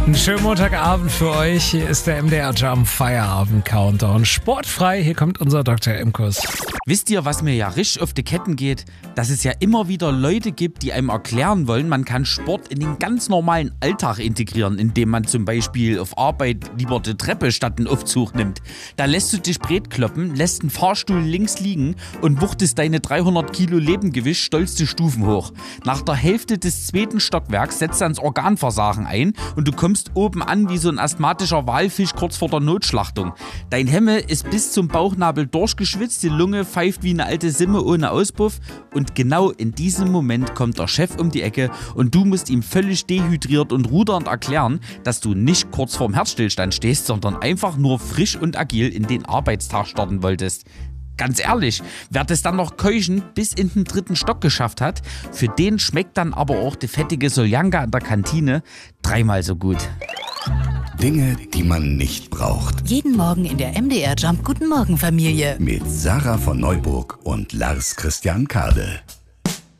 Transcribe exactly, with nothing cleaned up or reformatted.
Einen schönen Montagabend für euch. Hier ist der M D R Jump Feierabend Countdown. Sportfrei, hier kommt unser Doktor Imkus. Wisst ihr, was mir ja richtig auf die Ketten geht? Dass es ja immer wieder Leute gibt, die einem erklären wollen, man kann Sport in den ganz normalen Alltag integrieren, indem man zum Beispiel auf Arbeit lieber die Treppe statt einen Aufzug nimmt. Da lässt du dich breit kloppen, lässt einen Fahrstuhl links liegen und wuchtest deine dreihundert Kilo Lebengewicht stolz die Stufen hoch. Nach der Hälfte des zweiten Stockwerks setzt dann das Organversagen ein und du kommst oben an wie so ein asthmatischer Walfisch kurz vor der Notschlachtung. Dein Hemme ist bis zum Bauchnabel durchgeschwitzt, die Lunge pfeift wie eine alte Simme ohne Auspuff und genau in diesem Moment kommt der Chef um die Ecke und du musst ihm völlig dehydriert und rudernd erklären, dass du nicht kurz vorm Herzstillstand stehst, sondern einfach nur frisch und agil in den Arbeitstag starten wolltest. Ganz ehrlich, wer das dann noch keuchend bis in den dritten Stock geschafft hat, für den schmeckt dann aber auch die fettige Soljanka in der Kantine dreimal so gut. Dinge, die man nicht braucht. Jeden Morgen in der M D R Jump Guten Morgen Familie. Mit Sarah von Neuburg und Lars Christian Kade.